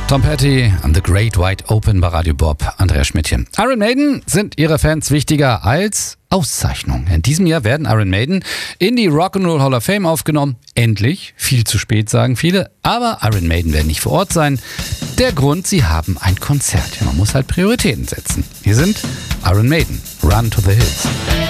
Tom Petty and the Great Wide Open bei Radio Bob, Andreas Schmidtchen. Iron Maiden sind ihre Fans wichtiger als Auszeichnungen. In diesem Jahr werden Iron Maiden in die Rock'n'Roll Hall of Fame aufgenommen. Endlich, viel zu spät, sagen viele. Aber Iron Maiden werden nicht vor Ort sein. Der Grund, sie haben ein Konzert. Man muss halt Prioritäten setzen. Hier sind Iron Maiden, Run to the Hills.